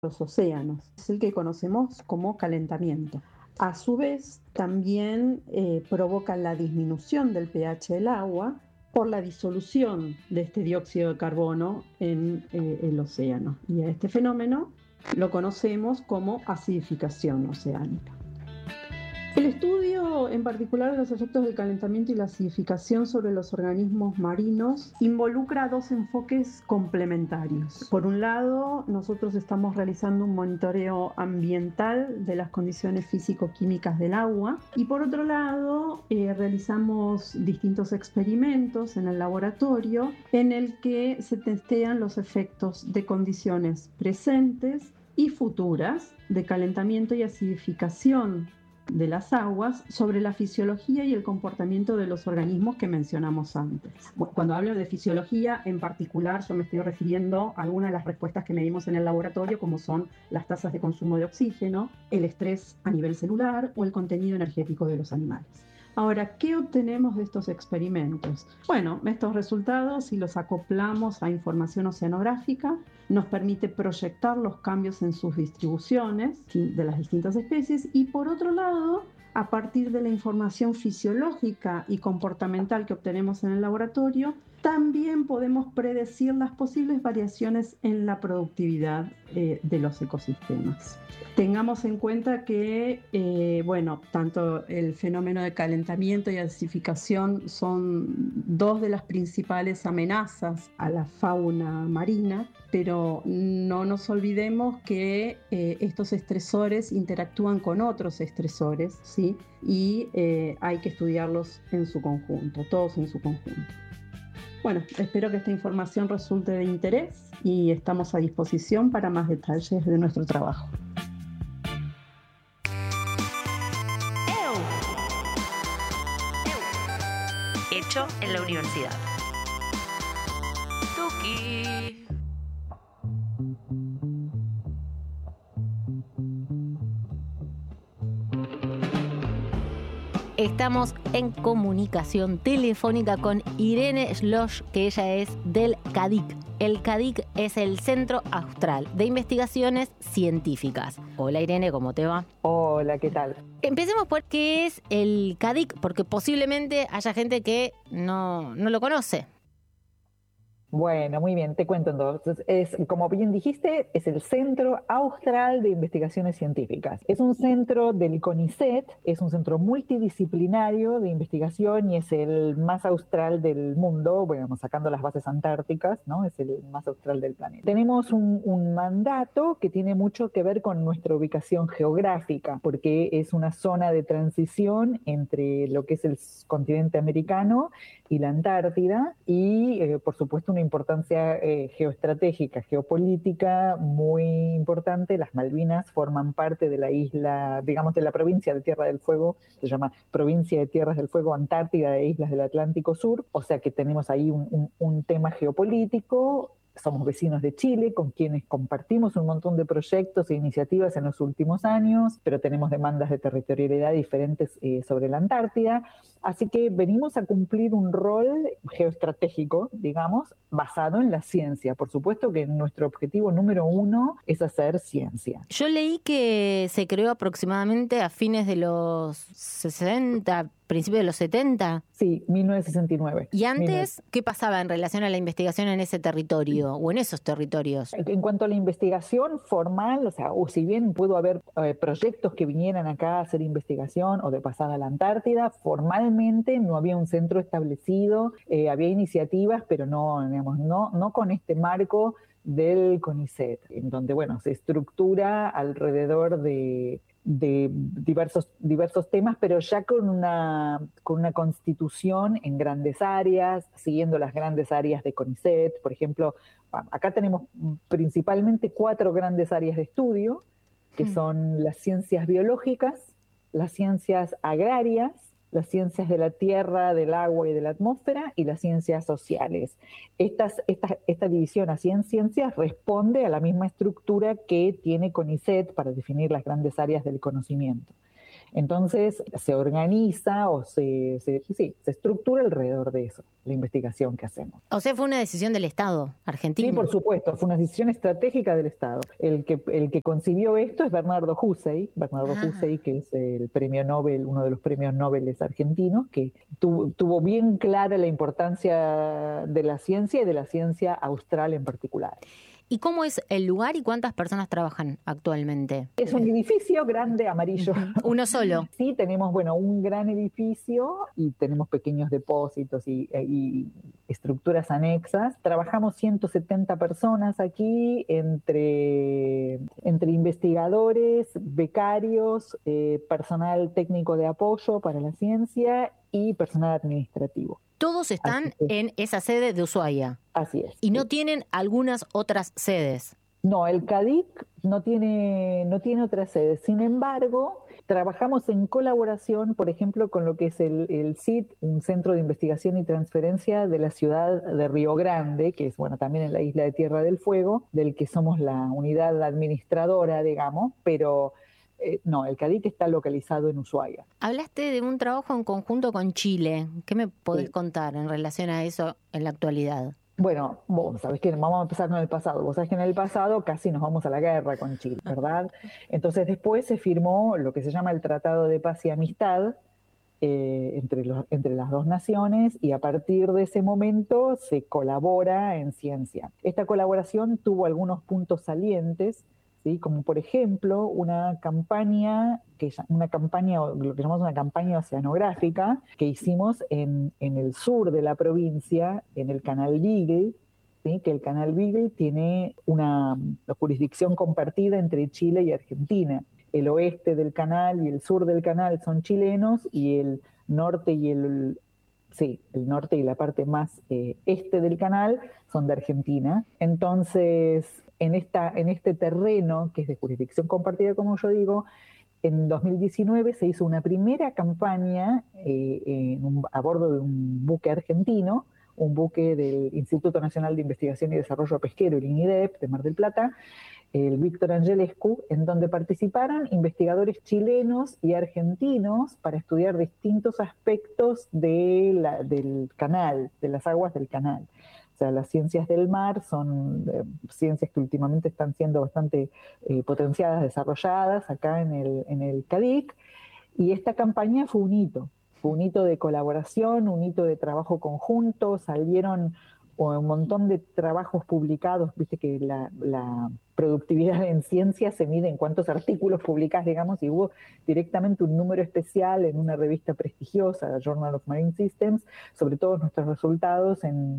los océanos. Es el que conocemos como calentamiento. A su vez, también provoca la disminución del pH del agua por la disolución de este dióxido de carbono en el océano. Y a este fenómeno lo conocemos como acidificación oceánica. El estudio en particular de los efectos del calentamiento y la acidificación sobre los organismos marinos involucra dos enfoques complementarios. Por un lado, nosotros estamos realizando un monitoreo ambiental de las condiciones físico-químicas del agua y por otro lado, realizamos distintos experimentos en el laboratorio en el que se testean los efectos de condiciones presentes y futuras de calentamiento y acidificación de las aguas sobre la fisiología y el comportamiento de los organismos que mencionamos antes. Cuando hablo de fisiología, en particular, yo me estoy refiriendo a algunas de las respuestas que medimos en el laboratorio, como son las tasas de consumo de oxígeno, el estrés a nivel celular o el contenido energético de los animales. Ahora, ¿qué obtenemos de estos experimentos? Bueno, estos resultados, si los acoplamos a información oceanográfica, nos permite proyectar los cambios en sus distribuciones de las distintas especies y, por otro lado, a partir de la información fisiológica y comportamental que obtenemos en el laboratorio, también podemos predecir las posibles variaciones en la productividad de los ecosistemas. Tengamos en cuenta que, tanto el fenómeno de calentamiento y acidificación son dos de las principales amenazas a la fauna marina, pero no nos olvidemos que estos estresores interactúan con otros estresores, ¿sí? Y hay que estudiarlos en su conjunto, todos en su conjunto. Bueno, espero que esta información resulte de interés y estamos a disposición para más detalles de nuestro trabajo. Hecho en la universidad. Tuki. Estamos en comunicación telefónica con Irene Schloss, que ella es del CADIC. El CADIC es el Centro Austral de Investigaciones Científicas. Hola Irene, ¿cómo te va? Hola, ¿qué tal? Empecemos por qué es el CADIC, porque posiblemente haya gente que no lo conoce. Bueno, muy bien, te cuento entonces. Como bien dijiste, es el Centro Austral de Investigaciones Científicas. Es un centro del CONICET, es un centro multidisciplinario de investigación y es el más austral del mundo, bueno, sacando las bases antárticas, ¿no? Es el más austral del planeta. Tenemos un mandato que tiene mucho que ver con nuestra ubicación geográfica, porque es una zona de transición entre lo que es el continente americano y la Antártida y, por supuesto, una importancia geoestratégica, geopolítica muy importante. Las Malvinas forman parte de la isla, digamos, de la provincia de Tierra del Fuego, se llama Provincia de Tierras del Fuego, Antártida e Islas del Atlántico Sur, o sea que tenemos ahí un tema geopolítico. Somos vecinos de Chile, con quienes compartimos un montón de proyectos e iniciativas en los últimos años, pero tenemos demandas de territorialidad diferentes sobre la Antártida. Así que venimos a cumplir un rol geoestratégico, digamos, basado en la ciencia. Por supuesto que nuestro objetivo número uno es hacer ciencia. Yo leí que se creó aproximadamente a fines de los 60, principios de los 70. Sí, 1969. ¿Y antes qué pasaba en relación a la investigación en ese territorio o en esos territorios? En cuanto a la investigación formal, o si bien pudo haber proyectos que vinieran acá a hacer investigación o de pasada a la Antártida, formalmente no había un centro establecido, había iniciativas, pero no con este marco del CONICET, en donde, bueno, se estructura alrededor de diversos temas, pero ya con una constitución en grandes áreas, siguiendo las grandes áreas de CONICET. Por ejemplo, acá tenemos principalmente 4 grandes áreas de estudio, que son las ciencias biológicas, las ciencias agrarias, las ciencias de la tierra, del agua y de la atmósfera, y las ciencias sociales. Esta división así en ciencias responde a la misma estructura que tiene CONICET para definir las grandes áreas del conocimiento. Entonces se organiza o se estructura alrededor de eso, la investigación que hacemos. O sea, fue una decisión del Estado argentino. Sí, por supuesto, fue una decisión estratégica del Estado. El que concibió esto es Bernardo Hussey, que es el premio Nobel, uno de los premios Nobel argentinos, que tuvo bien clara la importancia de la ciencia y de la ciencia austral en particular. ¿Y cómo es el lugar y cuántas personas trabajan actualmente? Es un edificio grande, amarillo. ¿Uno solo? Sí, tenemos, un gran edificio y tenemos pequeños depósitos y estructuras anexas. Trabajamos 170 personas aquí, entre investigadores, becarios, personal técnico de apoyo para la ciencia y personal administrativo. Todos están en esa sede de Ushuaia. Así es. ¿Y no tienen algunas otras sedes? No, el CADIC no tiene otras sedes. Sin embargo, trabajamos en colaboración, por ejemplo, con lo que es el CIT, un Centro de Investigación y Transferencia de la ciudad de Río Grande, que es, también en la isla de Tierra del Fuego, del que somos la unidad administradora, digamos, pero no, el CADIC está localizado en Ushuaia. Hablaste de un trabajo en conjunto con Chile. ¿Qué me podés contar en relación a eso en la actualidad? Bueno, vos sabés que vamos a empezar con el pasado. Vos sabés que en el pasado casi nos vamos a la guerra con Chile, ¿verdad? Entonces después se firmó lo que se llama el Tratado de Paz y Amistad entre las dos naciones, y a partir de ese momento se colabora en ciencia. Esta colaboración tuvo algunos puntos salientes, ¿sí? Como por ejemplo una campaña, lo que llamamos una campaña oceanográfica que hicimos en el sur de la provincia, en el Canal Beagle, ¿sí? Que el Canal Beagle tiene una jurisdicción compartida entre Chile y Argentina. El oeste del canal y el sur del canal son chilenos, y el norte y el norte y la parte más este del canal son de Argentina. Entonces, en este terreno, que es de jurisdicción compartida, como yo digo, en 2019 se hizo una primera campaña a bordo de un buque argentino, un buque del Instituto Nacional de Investigación y Desarrollo Pesquero, el INIDEP, de Mar del Plata, el Víctor Angelescu, en donde participaron investigadores chilenos y argentinos para estudiar distintos aspectos del canal, de las aguas del canal. O sea, las ciencias del mar son ciencias que últimamente están siendo bastante potenciadas, desarrolladas acá en el CADIC, y esta campaña fue un hito de colaboración, un hito de trabajo conjunto. Salieron un montón de trabajos publicados. Viste que la productividad en ciencia se mide en cuántos artículos publicás, digamos, y hubo directamente un número especial en una revista prestigiosa, la Journal of Marine Systems, sobre todos nuestros resultados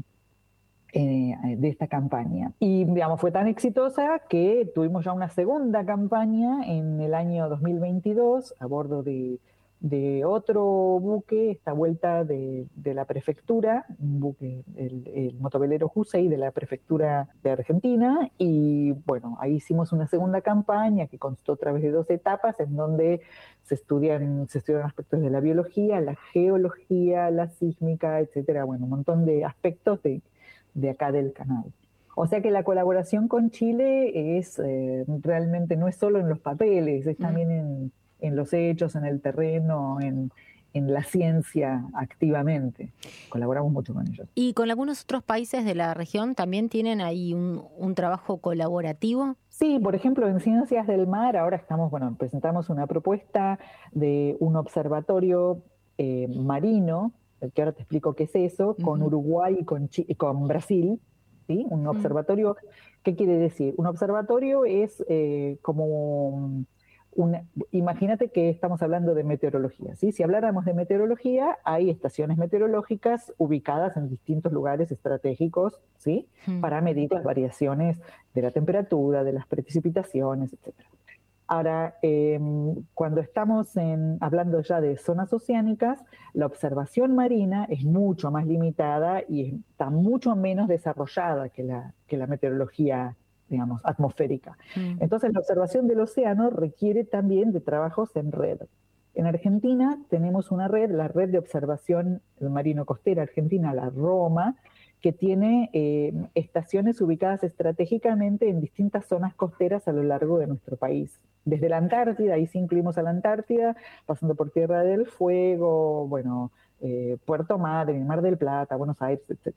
de esta campaña. Y fue tan exitosa que tuvimos ya una segunda campaña en el año 2022 a bordo de otro buque, esta vuelta de la prefectura, un buque, el motovelero Hussey de la prefectura de Argentina, y ahí hicimos una segunda campaña que constó a través de 2 etapas, en donde se estudian aspectos de la biología, la geología, la sísmica, etcétera, un montón de aspectos de acá del canal. O sea que la colaboración con Chile es realmente, no es solo en los papeles, es también en los hechos, en el terreno, en la ciencia activamente. Colaboramos mucho con ellos. ¿Y con algunos otros países de la región también tienen ahí un trabajo colaborativo? Sí, por ejemplo, en Ciencias del Mar ahora presentamos una propuesta de un observatorio marino, que ahora te explico qué es eso, con Uruguay y con Brasil, ¿sí? Un observatorio, ¿qué quiere decir? Un observatorio es como imagínate que estamos hablando de meteorología, ¿sí? Si habláramos de meteorología, hay estaciones meteorológicas ubicadas en distintos lugares estratégicos, ¿sí? Para medir las variaciones de la temperatura, de las precipitaciones, etc. Ahora, cuando estamos hablando ya de zonas oceánicas, la observación marina es mucho más limitada y está mucho menos desarrollada que la meteorología, digamos, atmosférica. Entonces, la observación del océano requiere también de trabajos en red. En Argentina tenemos una red, la Red de Observación Marino Costera Argentina, la ROMA, que tiene estaciones ubicadas estratégicamente en distintas zonas costeras a lo largo de nuestro país. Desde la Antártida, ahí sí incluimos a la Antártida, pasando por Tierra del Fuego, bueno, Puerto Madryn, Mar del Plata, Buenos Aires, etc.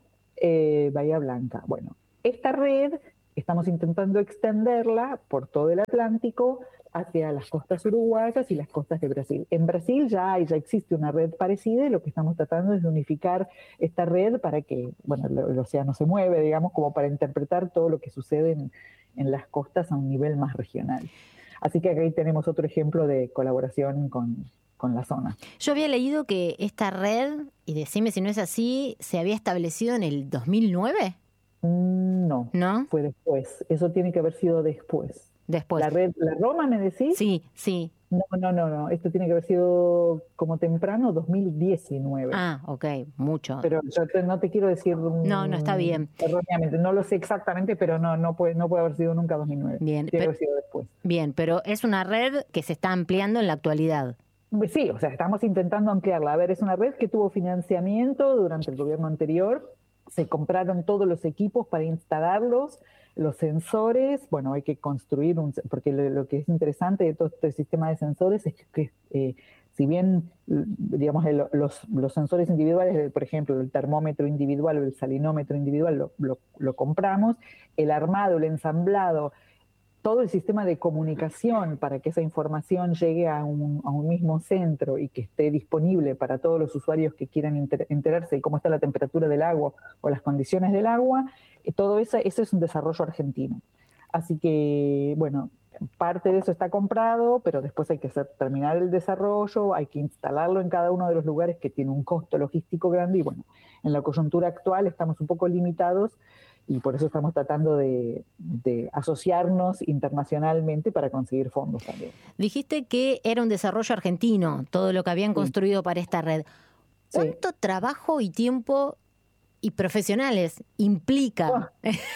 Bahía Blanca. Bueno, esta red estamos intentando extenderla por todo el Atlántico hacia las costas uruguayas y las costas de Brasil. En Brasil ya existe una red parecida y lo que estamos tratando es de unificar esta red para que, bueno, el océano se mueve, digamos, como para interpretar todo lo que sucede en las costas a un nivel más regional. Así que aquí tenemos otro ejemplo de colaboración con la zona. Yo había leído que esta red, y decime si no es así, se había establecido en el 2009. No, ¿No? fue después. Eso tiene que haber sido después. Después. ¿La Roma me decís? Sí, sí. No. Esto tiene que haber sido como temprano 2019. Ah, ok, mucho. Pero yo no te quiero decir. No, está bien. Erróneamente, no lo sé exactamente, pero no puede haber sido nunca 2009. Bien. Tiene que haber sido después. Bien, pero es una red que se está ampliando en la actualidad. Sí, o sea, estamos intentando ampliarla. A ver, es una red que tuvo financiamiento durante el gobierno anterior. Se compraron todos los equipos para instalarlos, los sensores. Bueno, hay que construir porque lo que es interesante de todo este sistema de sensores es que si bien, digamos, los sensores individuales, por ejemplo, el termómetro individual o el salinómetro individual lo compramos, el armado, el ensamblado, todo el sistema de comunicación para que esa información llegue a un mismo centro y que esté disponible para todos los usuarios que quieran enterarse de cómo está la temperatura del agua o las condiciones del agua, todo eso es un desarrollo argentino. Así que, bueno, parte de eso está comprado, pero después hay que terminar el desarrollo, hay que instalarlo en cada uno de los lugares que tiene un costo logístico grande y bueno, en la coyuntura actual estamos un poco limitados y por eso estamos tratando de asociarnos internacionalmente para conseguir fondos también. Dijiste que era un desarrollo argentino, todo lo que habían construido para esta red. ¿Cuánto trabajo y tiempo y profesionales implica?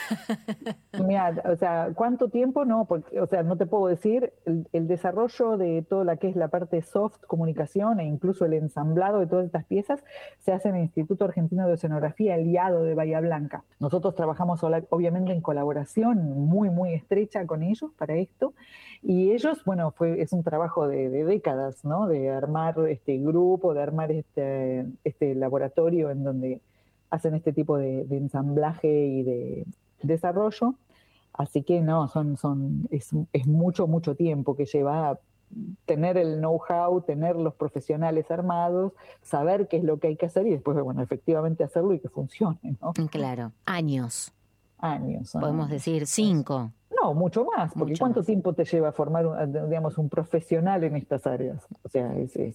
Mira, o sea, ¿cuánto tiempo? No, porque, o sea, no te puedo decir. El desarrollo de toda la que es la parte soft comunicación e incluso el ensamblado de todas estas piezas se hace en el Instituto Argentino de Oceanografía, el IADO de Bahía Blanca. Nosotros trabajamos obviamente en colaboración muy, muy estrecha con ellos para esto. Y ellos, bueno, es un trabajo de décadas, ¿no? De armar este grupo, de armar este laboratorio en donde hacen este tipo de ensamblaje y de desarrollo, así que no, es mucho tiempo que lleva tener el know-how, tener los profesionales armados, saber qué es lo que hay que hacer y después, bueno, efectivamente hacerlo y que funcione, ¿no? Claro, años. Podemos decir 5. No, mucho más, porque ¿cuánto tiempo te lleva formar, un profesional en estas áreas? O sea,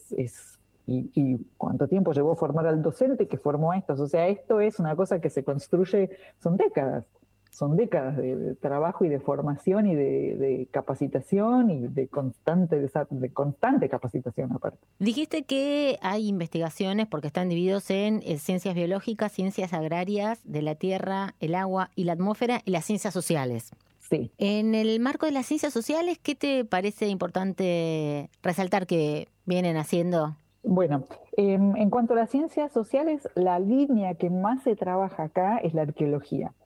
¿Y cuánto tiempo llevó formar al docente que formó a estos? O sea, esto es una cosa que se construye, son décadas de trabajo y de formación y de capacitación y de constante capacitación aparte. Dijiste que hay investigaciones porque están divididos en ciencias biológicas, ciencias agrarias, de la tierra, el agua y la atmósfera y las ciencias sociales. Sí. En el marco de las ciencias sociales, ¿qué te parece importante resaltar que vienen haciendo? Bueno, en cuanto a las ciencias sociales, la línea que más se trabaja acá es la arqueología,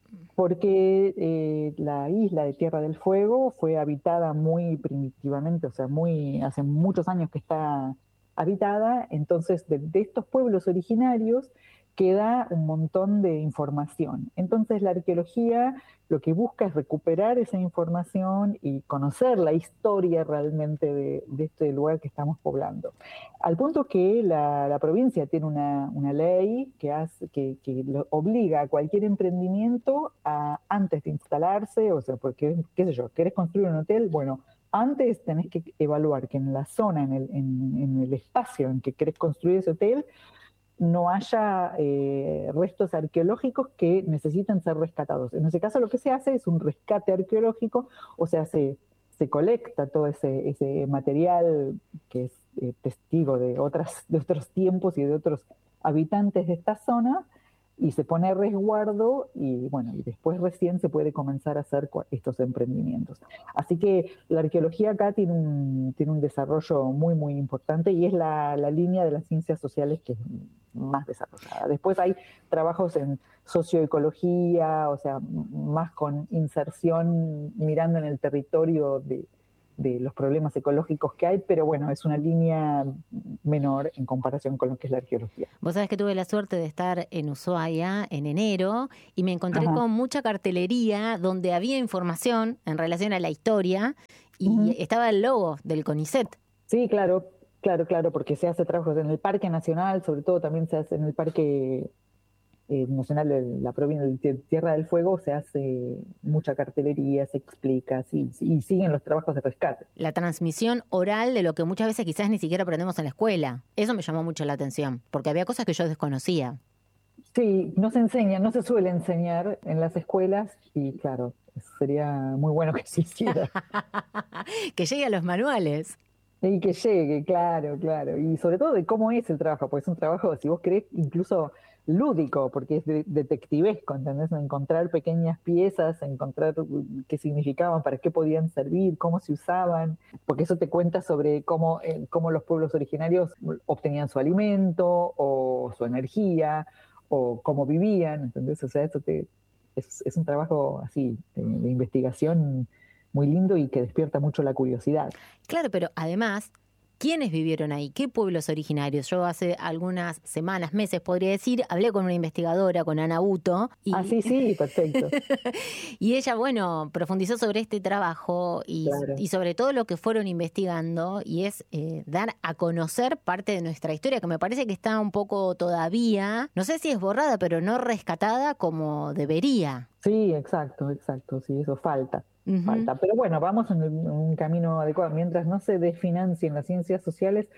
porque la isla de Tierra del Fuego fue habitada muy primitivamente, o sea, hace muchos años que está habitada, entonces de estos pueblos originarios queda un montón de información. Entonces la arqueología lo que busca es recuperar esa información y conocer la historia realmente de este lugar que estamos poblando. Al punto que la provincia tiene una ley que obliga a cualquier emprendimiento antes de instalarse, o sea, porque, qué sé yo, ¿querés construir un hotel? Bueno, antes tenés que evaluar que en la zona, en el espacio en que querés construir ese hotel, no haya restos arqueológicos que necesiten ser rescatados. En ese caso lo que se hace es un rescate arqueológico, o sea, se colecta todo ese material que es testigo de otros tiempos y de otros habitantes de esta zona, y se pone a resguardo y bueno, y después recién se puede comenzar a hacer estos emprendimientos. Así que la arqueología acá tiene un desarrollo muy, muy importante y es la línea de las ciencias sociales que es más desarrollada. Después hay trabajos en socioecología, o sea, más con inserción mirando en el territorio de los problemas ecológicos que hay, pero bueno, es una línea menor en comparación con lo que es la arqueología. Vos sabés que tuve la suerte de estar en Ushuaia en enero y me encontré con mucha cartelería donde había información en relación a la historia y estaba el logo del CONICET. Sí, claro, porque se hace trabajos en el Parque Nacional, sobre todo también se hace en el Parque Nacional de la provincia de Tierra del Fuego, se hace mucha cartelería, se explica, y siguen los trabajos de rescate. La transmisión oral de lo que muchas veces quizás ni siquiera aprendemos en la escuela. Eso me llamó mucho la atención, porque había cosas que yo desconocía. Sí, no se suele enseñar en las escuelas y claro, sería muy bueno que se hiciera. Que llegue a los manuales. Y que llegue, claro. Y sobre todo de cómo es el trabajo, porque es un trabajo, si vos querés, incluso lúdico, porque es detectivesco, ¿entendés? Encontrar pequeñas piezas, encontrar qué significaban, para qué podían servir, cómo se usaban, porque eso te cuenta sobre cómo los pueblos originarios obtenían su alimento o su energía o cómo vivían, ¿entendés? O sea, eso es un trabajo así de investigación muy lindo y que despierta mucho la curiosidad. Claro, pero además, ¿quiénes vivieron ahí? ¿Qué pueblos originarios? Yo hace algunas semanas, meses, podría decir, hablé con una investigadora, con Ana Buto. Sí, perfecto. Y ella, bueno, profundizó sobre este trabajo y sobre todo lo que fueron investigando, y es dar a conocer parte de nuestra historia, que me parece que está un poco todavía, no sé si es borrada, pero no rescatada como debería. Sí, exacto, sí, eso falta. Pero bueno, vamos en un camino adecuado. Mientras no se desfinancien las ciencias sociales,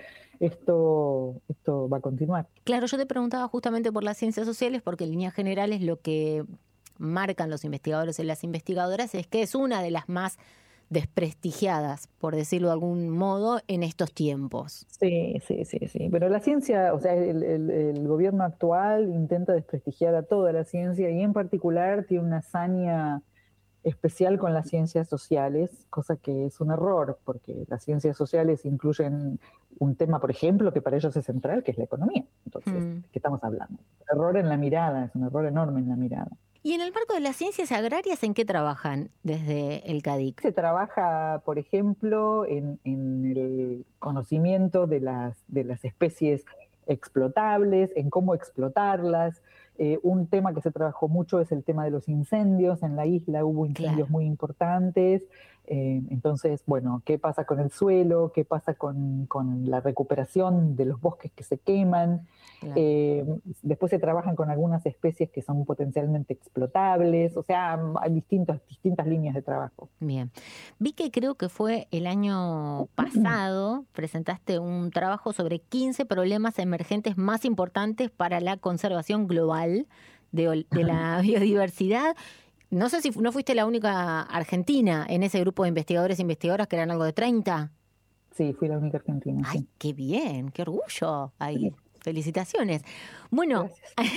esto va a continuar. Claro, yo te preguntaba justamente por las ciencias sociales, porque en líneas generales lo que marcan los investigadores y las investigadoras es que es una de las más desprestigiadas, por decirlo de algún modo, en estos tiempos. Sí. Pero la ciencia, o sea, el gobierno actual intenta desprestigiar a toda la ciencia y en particular tiene una hazaña especial con las ciencias sociales, cosa que es un error, porque las ciencias sociales incluyen un tema, por ejemplo, que para ellos es central, que es la economía. Entonces, ¿de qué estamos hablando? Error en la mirada, es un error enorme en la mirada. ¿Y en el marco de las ciencias agrarias en qué trabajan desde el CADIC? Se trabaja, por ejemplo, en el conocimiento de las especies explotables, en cómo explotarlas. Un tema que se trabajó mucho es el tema de los incendios. En la isla hubo incendios muy importantes. Entonces, bueno, ¿qué pasa con el suelo? ¿Qué pasa con la recuperación de los bosques que se queman? Después se trabajan con algunas especies que son potencialmente explotables. O sea, hay distintas líneas de trabajo. Bien. Vi que creo que fue el año pasado, presentaste un trabajo sobre 15 problemas emergentes más importantes para la conservación global de la biodiversidad. No sé si no fuiste la única argentina en ese grupo de investigadores e investigadoras, que eran algo de 30. Sí, fui la única argentina. ¡Ay, qué bien! ¡Qué orgullo! Ay, felicitaciones. Bueno,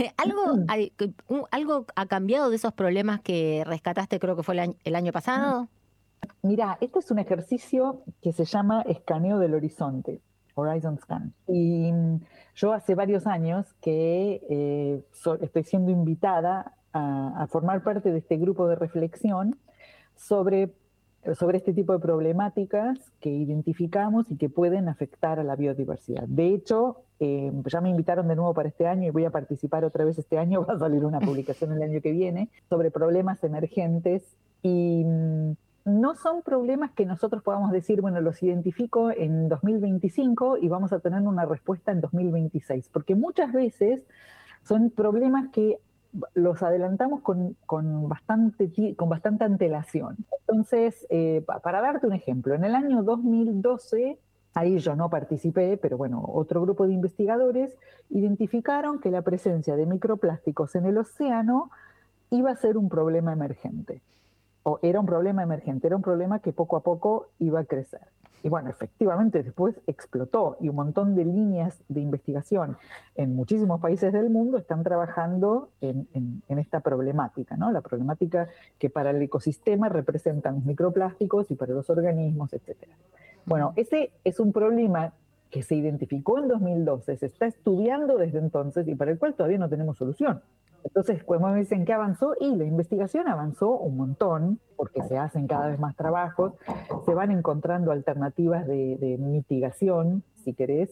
¿algo ha cambiado de esos problemas que rescataste, creo que fue el año pasado? Mira, este es un ejercicio que se llama escaneo del horizonte, Horizon Scan. Y yo hace varios años que estoy siendo invitada a formar parte de este grupo de reflexión sobre este tipo de problemáticas que identificamos y que pueden afectar a la biodiversidad. De hecho, ya me invitaron de nuevo para este año y voy a participar otra vez este año, va a salir una publicación el año que viene, sobre problemas emergentes y no son problemas que nosotros podamos decir, bueno, los identifico en 2025 y vamos a tener una respuesta en 2026, porque muchas veces son problemas que los adelantamos con bastante antelación. Entonces, para darte un ejemplo, en el año 2012, ahí yo no participé, pero bueno, otro grupo de investigadores identificaron que la presencia de microplásticos en el océano iba a ser un problema emergente. o era un problema emergente, era un problema que poco a poco iba a crecer. Y bueno, efectivamente después explotó y un montón de líneas de investigación en muchísimos países del mundo están trabajando en esta problemática, ¿no? La problemática que para el ecosistema representan los microplásticos y para los organismos, etc. Bueno, ese es un problema que se identificó en 2012, se está estudiando desde entonces y para el cual todavía no tenemos solución. Entonces, cuando me dicen que avanzó, y la investigación avanzó un montón, porque se hacen cada vez más trabajos, se van encontrando alternativas de mitigación, si querés,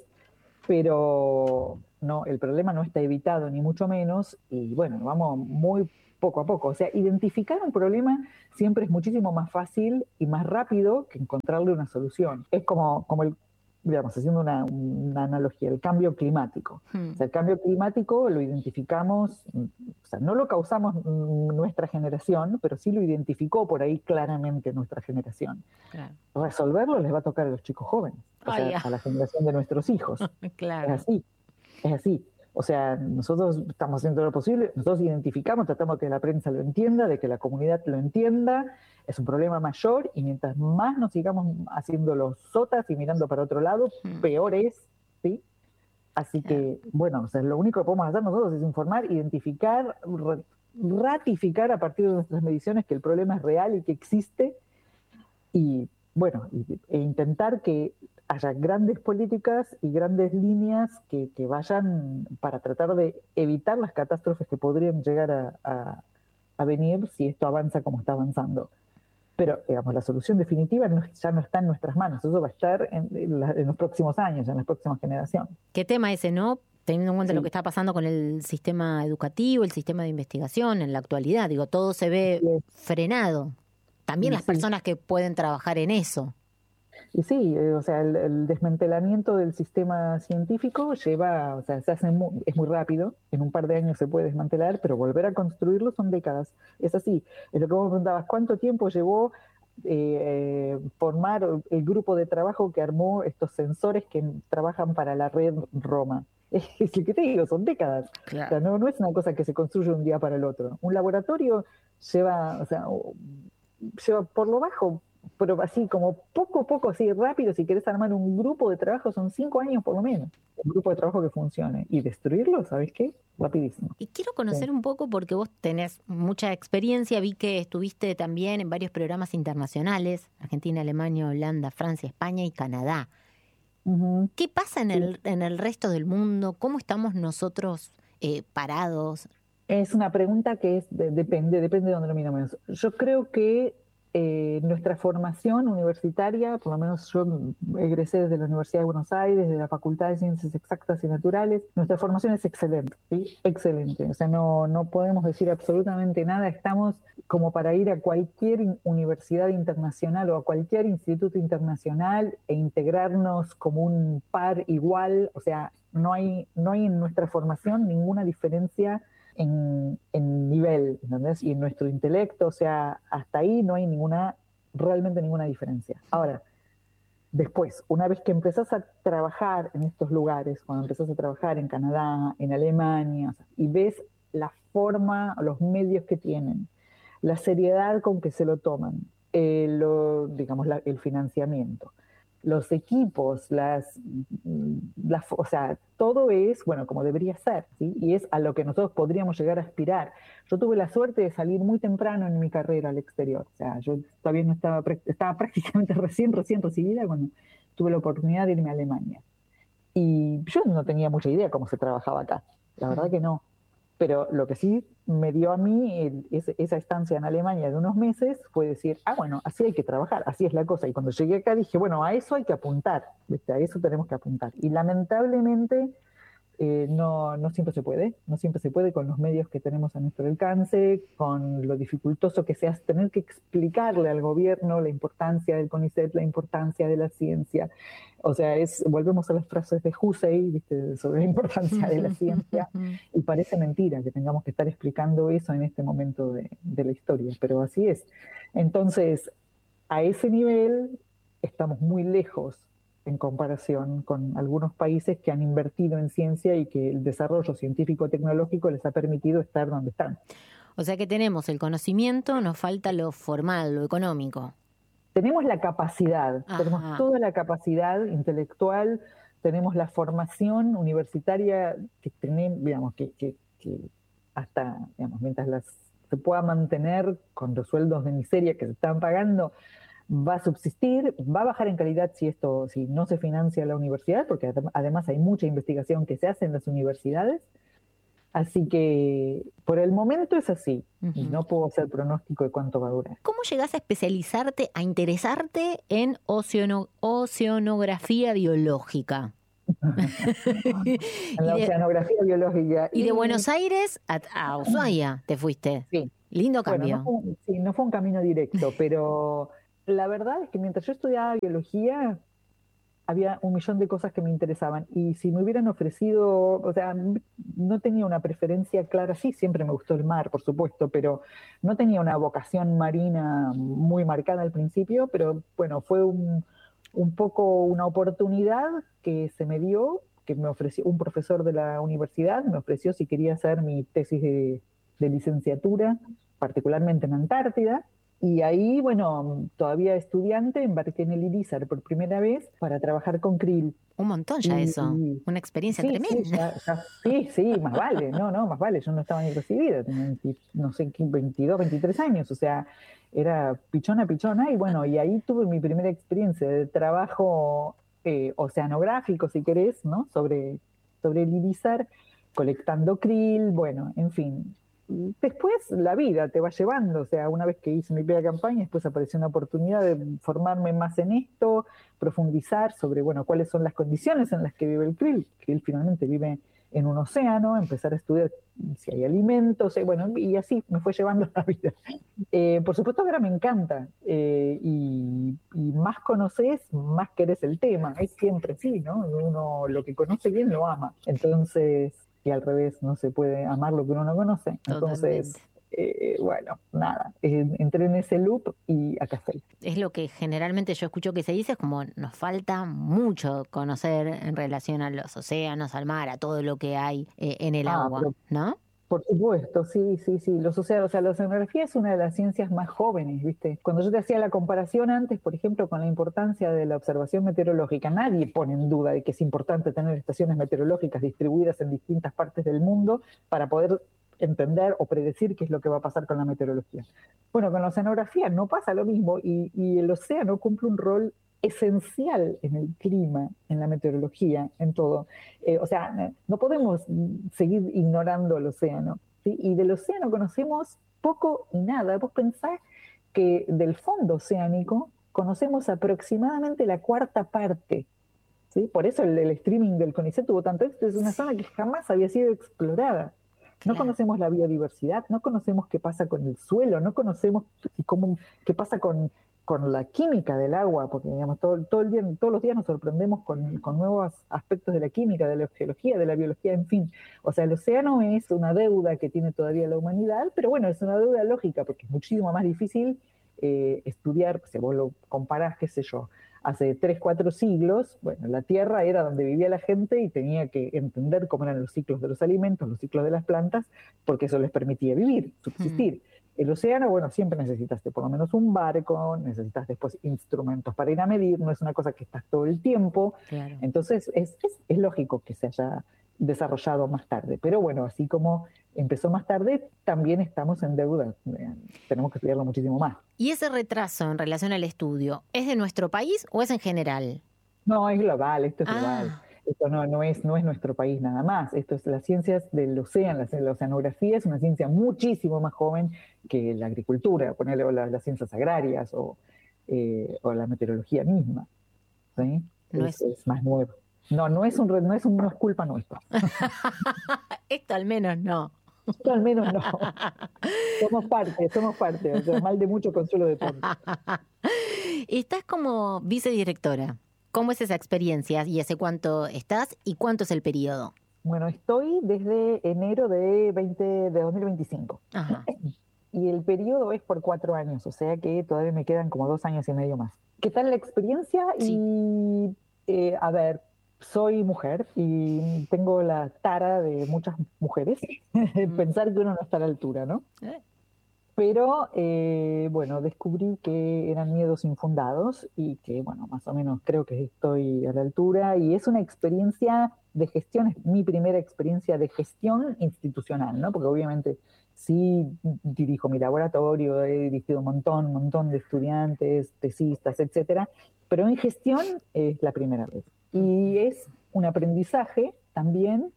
pero no, el problema no está evitado, ni mucho menos, y bueno, vamos muy poco a poco. O sea, identificar un problema siempre es muchísimo más fácil y más rápido que encontrarle una solución. Es como digamos, haciendo una analogía, el cambio climático. O sea, el cambio climático lo identificamos, o sea, no lo causamos nuestra generación, pero sí lo identificó por ahí claramente nuestra generación. Claro. Resolverlo les va a tocar a los chicos jóvenes, o sea, a la generación de nuestros hijos. Claro. Es así. O sea, nosotros estamos haciendo lo posible, nosotros identificamos, tratamos de que la prensa lo entienda, de que la comunidad lo entienda, es un problema mayor y mientras más nos sigamos haciendo los sotas y mirando para otro lado, peor es, ¿sí? Así que, bueno, o sea, lo único que podemos hacer nosotros es informar, identificar, ratificar a partir de nuestras mediciones que el problema es real y que existe y, bueno, e intentar que haya grandes políticas y grandes líneas que vayan para tratar de evitar las catástrofes que podrían llegar a venir si esto avanza como está avanzando. Pero, digamos, la solución definitiva ya no está en nuestras manos, eso va a estar en los próximos años, en las próximas generaciones. ¿Qué tema ese, no? Teniendo en cuenta lo que está pasando con el sistema educativo, el sistema de investigación en la actualidad, digo, todo se ve frenado. También las personas que pueden trabajar en eso. Y sí, o sea, el desmantelamiento del sistema científico lleva, o sea, es muy rápido, en un par de años se puede desmantelar, pero volver a construirlo son décadas. Es así. Es lo que vos me preguntabas, ¿cuánto tiempo llevó formar el grupo de trabajo que armó estos sensores que trabajan para la red Roma? Es lo que te digo, son décadas. Claro. O sea, no es una cosa que se construye de un día para el otro. Un laboratorio lleva por lo bajo, pero así como poco a poco, así rápido, si querés armar un grupo de trabajo, son 5 años por lo menos, un grupo de trabajo que funcione. Y destruirlo, ¿sabes qué? Rapidísimo. Y quiero conocer un poco, porque vos tenés mucha experiencia, vi que estuviste también en varios programas internacionales, Argentina, Alemania, Holanda, Francia, España y Canadá. ¿Qué pasa en el resto del mundo? ¿Cómo estamos nosotros parados? Es una pregunta que depende de dónde lo miramos. Yo creo que nuestra formación universitaria, por lo menos yo egresé desde la Universidad de Buenos Aires, de la Facultad de Ciencias Exactas y Naturales, nuestra formación es excelente, ¿sí? Excelente. O sea, no podemos decir absolutamente nada. Estamos como para ir a cualquier universidad internacional o a cualquier instituto internacional e integrarnos como un par igual. O sea, no hay en nuestra formación ninguna diferencia en nivel, ¿entendés? Y en nuestro intelecto, o sea, hasta ahí no hay realmente ninguna diferencia. Ahora, después, una vez que empezás a trabajar en estos lugares, cuando empezás a trabajar en Canadá, en Alemania, y ves la forma, los medios que tienen, la seriedad con que se lo toman, digamos, el financiamiento, los equipos, o sea, todo es, bueno, como debería ser, ¿sí? Y es a lo que nosotros podríamos llegar a aspirar. Yo tuve la suerte de salir muy temprano en mi carrera al exterior, o sea, yo todavía no estaba prácticamente recién recibida cuando tuve la oportunidad de irme a Alemania. Y yo no tenía mucha idea cómo se trabajaba acá, la verdad que no. Pero lo que sí me dio a mí esa estancia en Alemania de unos meses fue decir, bueno, así hay que trabajar, así es la cosa. Y cuando llegué acá dije, bueno, a eso hay que apuntar, ¿viste? A eso tenemos que apuntar. Y lamentablemente no siempre se puede con los medios que tenemos a nuestro alcance, con lo dificultoso que sea tener que explicarle al gobierno la importancia del CONICET, la importancia de la ciencia. O sea, volvemos a las frases de Hussey, ¿viste? Sobre la importancia de la ciencia, y parece mentira que tengamos que estar explicando eso en este momento de la historia, pero así es. Entonces, a ese nivel estamos muy lejos en comparación con algunos países que han invertido en ciencia y que el desarrollo científico-tecnológico les ha permitido estar donde están. O sea que tenemos el conocimiento, nos falta lo formal, lo económico. Tenemos la capacidad, Ajá. tenemos toda la capacidad intelectual, tenemos la formación universitaria que tenemos, digamos, que hasta, digamos, mientras se pueda mantener con los sueldos de miseria que se están pagando, va a subsistir, va a bajar en calidad si no se financia la universidad, porque además hay mucha investigación que se hace en las universidades. Así que por el momento es así, y no puedo hacer pronóstico de cuánto va a durar. ¿Cómo llegás a especializarte, a interesarte en oceanografía biológica? En la oceanografía biológica. Y de Buenos Aires a Ushuaia te fuiste. Sí. Lindo cambio. Bueno, no fue un camino directo, pero la verdad es que mientras yo estudiaba biología, había un millón de cosas que me interesaban. Y si me hubieran ofrecido, o sea, no tenía una preferencia clara, sí, siempre me gustó el mar, por supuesto, pero no tenía una vocación marina muy marcada al principio, pero bueno, fue un poco una oportunidad que se me dio, que me ofreció un profesor de la universidad, me ofreció si quería hacer mi tesis de licenciatura, particularmente en Antártida. Y ahí, bueno, todavía estudiante, embarqué en el IRISAR por primera vez para trabajar con krill. Un montón ya eso, una experiencia tremenda. Sí, más vale, más vale, yo no estaba ni recibida, tenía, no sé, 22, 23 años, o sea, era pichona, y bueno, y ahí tuve mi primera experiencia de trabajo oceanográfico, si querés, ¿no? Sobre el IRISAR, colectando krill, bueno, en fin. Después la vida te va llevando, o sea, una vez que hice mi primera campaña, después apareció una oportunidad de formarme más en esto, profundizar sobre, bueno, cuáles son las condiciones en las que vive el krill. El krill finalmente vive en un océano, empezar a estudiar si hay alimentos, bueno, y así me fue llevando la vida. Por supuesto que ahora me encanta, y más conoces, más querés el tema, es siempre así, ¿no? Uno lo que conoce bien lo ama, entonces... Y al revés, no se puede amar lo que uno no conoce. Entonces, bueno, nada, entré en ese loop y acá estoy. Es lo que generalmente yo escucho que se dice, es como nos falta mucho conocer en relación a los océanos, al mar, a todo lo que hay en el agua, ¿no? Por supuesto, sí. Los océanos, o sea, la oceanografía es una de las ciencias más jóvenes, ¿viste? Cuando yo te hacía la comparación antes, por ejemplo, con la importancia de la observación meteorológica, nadie pone en duda de que es importante tener estaciones meteorológicas distribuidas en distintas partes del mundo para poder entender o predecir qué es lo que va a pasar con la meteorología. Bueno, con la oceanografía no pasa lo mismo y el océano cumple un rol esencial en el clima, en la meteorología, en todo. O sea, no podemos seguir ignorando el océano, ¿sí? Y del océano conocemos poco y nada. Vos pensás que del fondo oceánico conocemos aproximadamente la cuarta parte, ¿sí? Por eso el streaming del CONICET tuvo tanto éxito. Es una zona que jamás había sido explorada. No conocemos la biodiversidad, no conocemos qué pasa con el suelo, no conocemos qué pasa con la química del agua, porque digamos, todos los días nos sorprendemos con nuevos aspectos de la química, de la geología, de la biología, en fin. O sea, el océano es una deuda que tiene todavía la humanidad, pero bueno, es una deuda lógica, porque es muchísimo más difícil estudiar, si vos lo comparás, qué sé yo, hace 3, 4 siglos, bueno, la Tierra era donde vivía la gente y tenía que entender cómo eran los ciclos de los alimentos, los ciclos de las plantas, porque eso les permitía vivir, subsistir. El océano, bueno, siempre necesitaste por lo menos un barco, necesitas después instrumentos para ir a medir, no es una cosa que estás todo el tiempo. Claro. Entonces es lógico que se haya desarrollado más tarde. Pero bueno, así como empezó más tarde, también estamos en deuda. Tenemos que estudiarlo muchísimo más. ¿Y ese retraso en relación al estudio, es de nuestro país o es en general? No, es global, esto es global. Esto no es nuestro país nada más. Esto es las ciencias del océano, la oceanografía es una ciencia muchísimo más joven que la agricultura, ponerle, o las ciencias agrarias o la meteorología misma. ¿Sí? Es más nuevo. No es culpa nuestra. Esto al menos no. Esto al menos no. Somos parte. O sea, mal de mucho, consuelo de todo. Estás como vicedirectora. ¿Cómo es esa experiencia? ¿Y hace cuánto estás? ¿Y cuánto es el periodo? Bueno, estoy desde enero de 2025. Ajá. Y el periodo es por 4 años, o sea que todavía me quedan como 2 años y medio más. ¿Qué tal la experiencia? Sí. Y, a ver, soy mujer y tengo la tara de muchas mujeres, pensar que uno no está a la altura, ¿no? Pero, bueno, descubrí que eran miedos infundados y que, bueno, más o menos creo que estoy a la altura y es una experiencia de gestión, es mi primera experiencia de gestión institucional, ¿no? Porque obviamente sí dirijo mi laboratorio, he dirigido un montón de estudiantes, tesistas, etcétera, pero en gestión es la primera vez. Y es un aprendizaje también.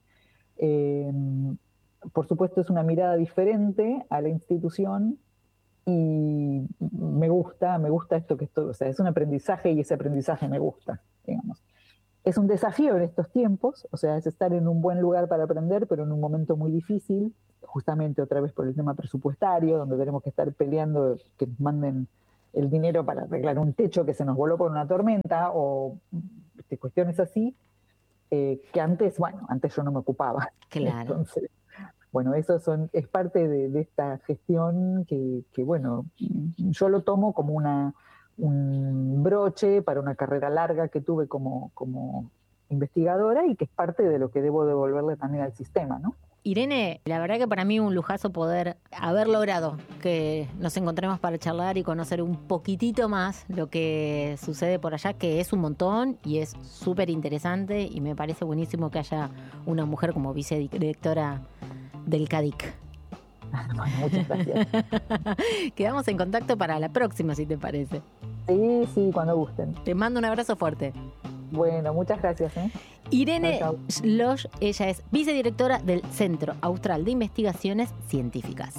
Por supuesto, es una mirada diferente a la institución y me gusta esto que estoy, o sea, es un aprendizaje y ese aprendizaje me gusta, digamos. Es un desafío en estos tiempos, o sea, es estar en un buen lugar para aprender, pero en un momento muy difícil, justamente otra vez por el tema presupuestario, donde tenemos que estar peleando que nos manden el dinero para arreglar un techo que se nos voló por una tormenta o cuestiones así, que antes, bueno, antes yo no me ocupaba. Claro. Entonces, bueno, eso es parte de esta gestión que, bueno, yo lo tomo como un broche para una carrera larga que tuve como investigadora y que es parte de lo que debo devolverle también al sistema, ¿no? Irene, la verdad que para mí un lujazo poder haber logrado que nos encontremos para charlar y conocer un poquitito más lo que sucede por allá, que es un montón y es súper interesante y me parece buenísimo que haya una mujer como vicedirectora del CADIC. Bueno, muchas gracias. Quedamos en contacto para la próxima, si te parece. Sí, cuando gusten. Te mando un abrazo fuerte. Bueno, muchas gracias. Irene Chau. Schloss, ella es vicedirectora del Centro Austral de Investigaciones Científicas.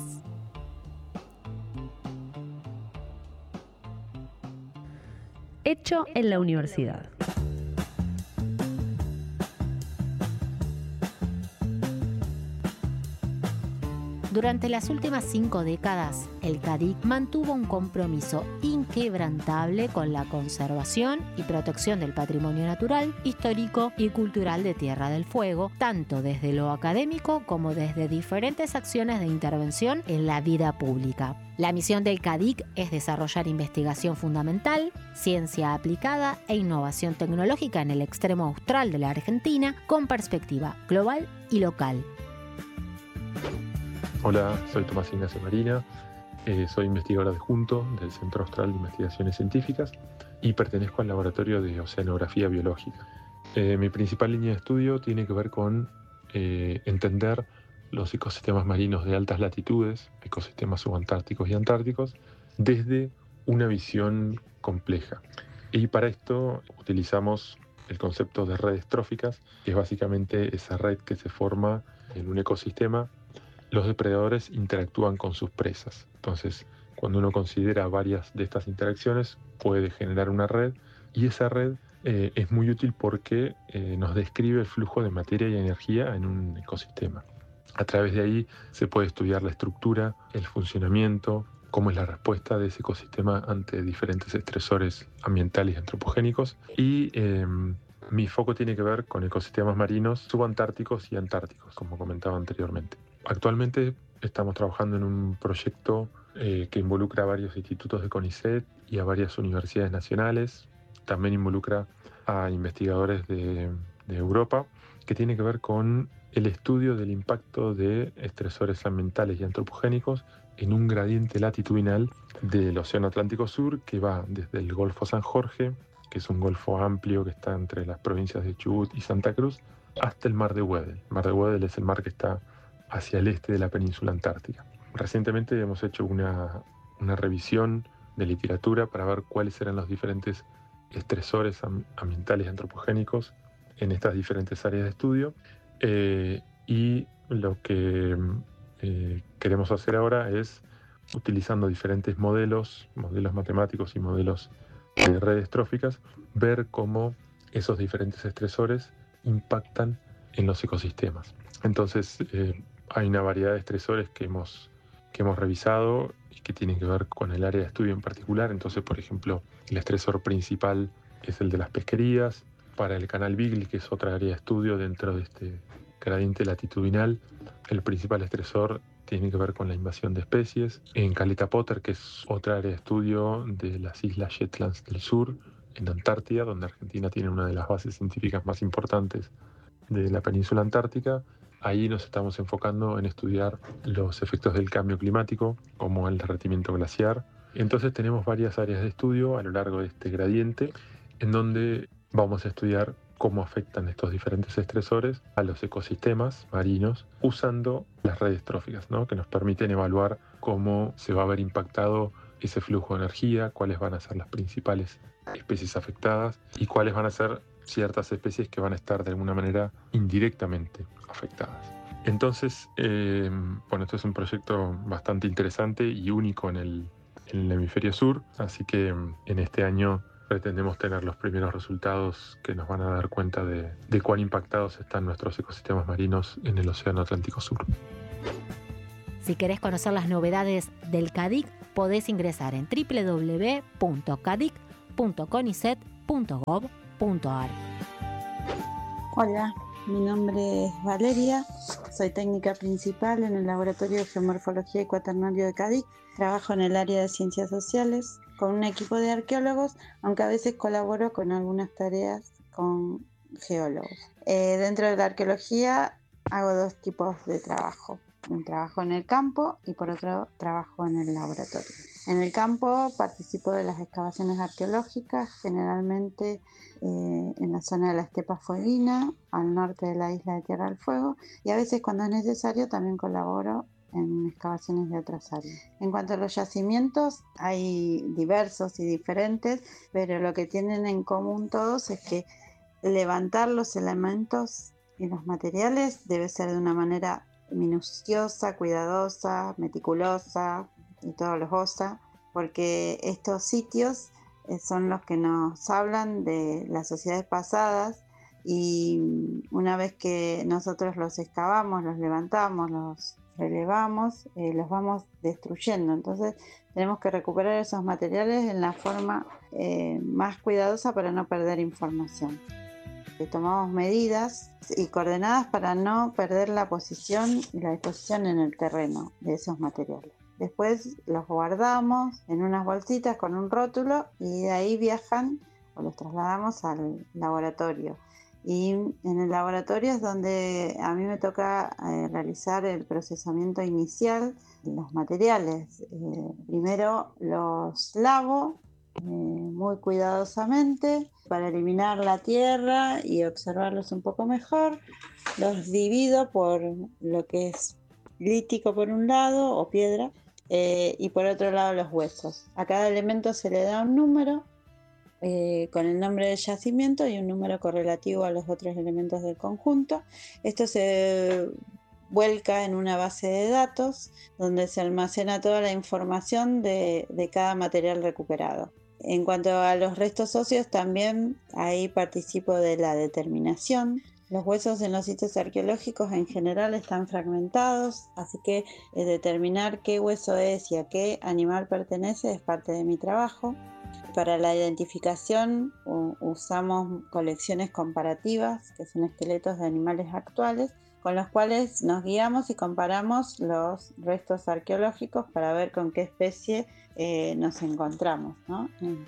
Hecho en la universidad. Durante las últimas 5 décadas, el CADIC mantuvo un compromiso inquebrantable con la conservación y protección del patrimonio natural, histórico y cultural de Tierra del Fuego, tanto desde lo académico como desde diferentes acciones de intervención en la vida pública. La misión del CADIC es desarrollar investigación fundamental, ciencia aplicada e innovación tecnológica en el extremo austral de la Argentina, con perspectiva global y local. Hola, soy Tomás Ignacio Marina, soy investigador adjunto del Centro Austral de Investigaciones Científicas y pertenezco al Laboratorio de Oceanografía Biológica. Mi principal línea de estudio tiene que ver con entender los ecosistemas marinos de altas latitudes, ecosistemas subantárticos y antárticos, desde una visión compleja. Y para esto utilizamos el concepto de redes tróficas, que es básicamente esa red que se forma en un ecosistema. Los depredadores interactúan con sus presas. Entonces, cuando uno considera varias de estas interacciones, puede generar una red y esa red es muy útil porque nos describe el flujo de materia y energía en un ecosistema. A través de ahí se puede estudiar la estructura, el funcionamiento, cómo es la respuesta de ese ecosistema ante diferentes estresores ambientales y antropogénicos. Y mi foco tiene que ver con ecosistemas marinos subantárticos y antárticos, como comentaba anteriormente. Actualmente estamos trabajando en un proyecto que involucra a varios institutos de CONICET y a varias universidades nacionales. También involucra a investigadores de Europa, que tiene que ver con el estudio del impacto de estresores ambientales y antropogénicos en un gradiente latitudinal del Océano Atlántico Sur, que va desde el Golfo San Jorge, que es un golfo amplio que está entre las provincias de Chubut y Santa Cruz, hasta el Mar de Weddell. El Mar de Weddell es el mar que está hacia el este de la península antártica. Recientemente hemos hecho una revisión de literatura para ver cuáles eran los diferentes estresores ambientales y antropogénicos en estas diferentes áreas de estudio. Y lo que queremos hacer ahora es, utilizando diferentes modelos matemáticos y modelos de redes tróficas, ver cómo esos diferentes estresores impactan en los ecosistemas. Entonces, hay una variedad de estresores que hemos revisado y que tienen que ver con el área de estudio en particular. Entonces, por ejemplo, el estresor principal es el de las pesquerías. Para el canal Beagle, que es otra área de estudio dentro de este gradiente latitudinal, el principal estresor tiene que ver con la invasión de especies. En Caleta Potter, que es otra área de estudio de las islas Shetlands del sur, en Antártida, donde Argentina tiene una de las bases científicas más importantes de la península antártica. Ahí nos estamos enfocando en estudiar los efectos del cambio climático, como el derretimiento glaciar. Entonces tenemos varias áreas de estudio a lo largo de este gradiente, en donde vamos a estudiar cómo afectan estos diferentes estresores a los ecosistemas marinos usando las redes tróficas, ¿no? Que nos permiten evaluar cómo se va a ver impactado ese flujo de energía, cuáles van a ser las principales especies afectadas y cuáles van a ser ciertas especies que van a estar de alguna manera indirectamente afectadas. Entonces, esto es un proyecto bastante interesante y único en el hemisferio sur, así que en este año pretendemos tener los primeros resultados que nos van a dar cuenta de cuán impactados están nuestros ecosistemas marinos en el Océano Atlántico Sur. Si querés conocer las novedades del CADIC, podés ingresar en www.cadic.conicet.gov.ar. Hola, mi nombre es Valeria, soy técnica principal en el Laboratorio de Geomorfología y Cuaternario de CADIC. Trabajo en el área de Ciencias Sociales con un equipo de arqueólogos, aunque a veces colaboro con algunas tareas con geólogos. Dentro de la arqueología hago dos tipos de trabajo. Un trabajo en el campo y por otro trabajo en el laboratorio. En el campo participo de las excavaciones arqueológicas, generalmente en la zona de la estepa fueguina, al norte de la isla de Tierra del Fuego, y a veces cuando es necesario también colaboro en excavaciones de otras áreas. En cuanto a los yacimientos, hay diversos y diferentes, pero lo que tienen en común todos es que levantar los elementos y los materiales debe ser de una manera minuciosa, cuidadosa, meticulosa y todo lo goza, porque estos sitios son los que nos hablan de las sociedades pasadas, y una vez que nosotros los excavamos, los levantamos, los relevamos, los vamos destruyendo. Entonces tenemos que recuperar esos materiales en la forma más cuidadosa para no perder información. Tomamos medidas y coordenadas para no perder la posición y la disposición en el terreno de esos materiales. Después los guardamos en unas bolsitas con un rótulo y de ahí viajan o los trasladamos al laboratorio. Y en el laboratorio es donde a mí me toca realizar el procesamiento inicial de los materiales. Primero los lavo muy cuidadosamente para eliminar la tierra y observarlos un poco mejor. Los divido por lo que es lítico por un lado o piedra y por otro lado los huesos. A cada elemento se le da un número con el nombre del yacimiento y un número correlativo a los otros elementos del conjunto. Esto se vuelca en una base de datos donde se almacena toda la información de cada material recuperado. En cuanto a los restos óseos, también ahí participo de la determinación. Los huesos en los sitios arqueológicos en general están fragmentados, así que determinar qué hueso es y a qué animal pertenece es parte de mi trabajo. Para la identificación usamos colecciones comparativas, que son esqueletos de animales actuales, con los cuales nos guiamos y comparamos los restos arqueológicos para ver con qué especie nos encontramos, ¿no?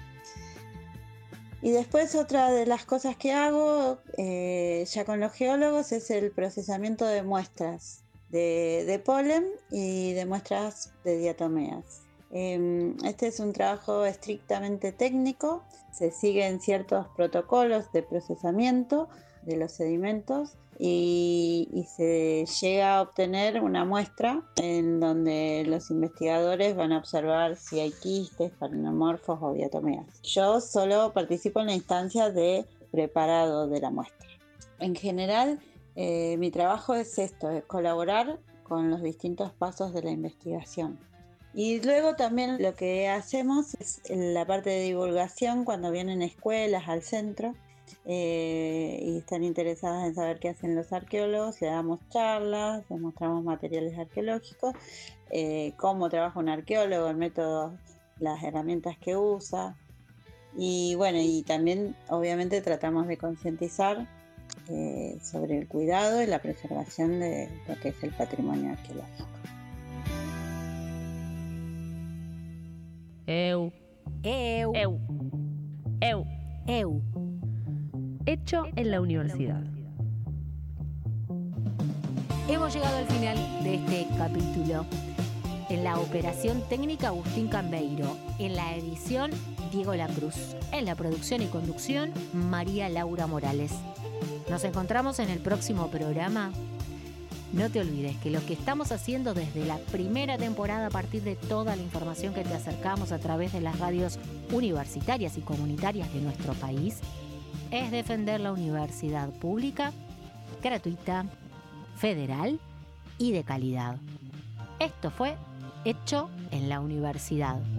Y después otra de las cosas que hago ya con los geólogos es el procesamiento de muestras de polen y de muestras de diatomeas. Este es un trabajo estrictamente técnico, se siguen ciertos protocolos de procesamiento de los sedimentos y se llega a obtener una muestra en donde los investigadores van a observar si hay quistes, paraneomorfos o diatomeas. Yo solo participo en la instancia de preparado de la muestra. En general, mi trabajo es esto, es colaborar con los distintos pasos de la investigación. Y luego también lo que hacemos es la parte de divulgación cuando vienen escuelas al centro y están interesadas en saber qué hacen los arqueólogos, le damos charlas, les mostramos materiales arqueológicos, cómo trabaja un arqueólogo, el método, las herramientas que usa. Y bueno, y también obviamente tratamos de concientizar sobre el cuidado y la preservación de lo que es el patrimonio arqueológico. Eu. EU. Hecho en la universidad. Hemos llegado al final de este capítulo. En la operación técnica, Agustín Cambeiro. En la edición, Diego Lacruz. En la producción y conducción, María Laura Morales. Nos encontramos en el próximo programa. No te olvides que lo que estamos haciendo desde la primera temporada, a partir de toda la información que te acercamos a través de las radios universitarias y comunitarias de nuestro país, es defender la universidad pública, gratuita, federal y de calidad. Esto fue Hecho en la Universidad.